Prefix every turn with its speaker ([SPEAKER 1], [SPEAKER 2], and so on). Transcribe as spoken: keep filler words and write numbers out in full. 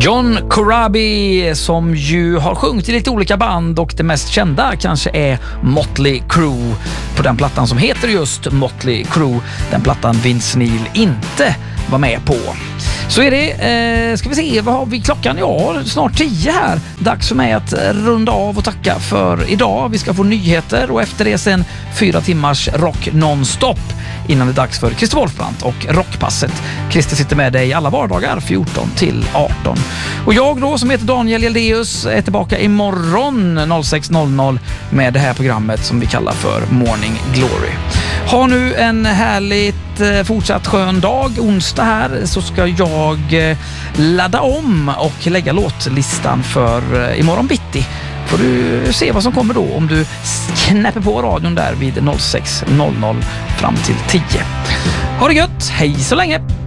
[SPEAKER 1] John Corabi, som ju har sjungit i lite olika band, och det mest kända kanske är Motley Crue på den plattan som heter just Motley Crue, den plattan Vince Neil inte var med på. Så är det, eh, ska vi se, vad har vi klockan? Ja, snart tio här. Dags för mig att runda av och tacka för idag. Vi ska få nyheter och efter det sen fyra timmars rock nonstop innan det är dags för Christer Wolfbrandt och Rockpasset. Christer sitter med dig alla vardagar fjorton till arton. Och jag då, som heter Daniel Jeldeus, är tillbaka imorgon sex noll noll med det här programmet som vi kallar för Morning Glory. Ha nu en härligt eh, fortsatt skön dag. Onsdag här så ska jag eh, ladda om och lägga låtlistan för eh, imorgon bitti. Får du se vad som kommer då om du knäpper på radion där vid sex noll noll fram till tio. Ha det gött, hej så länge!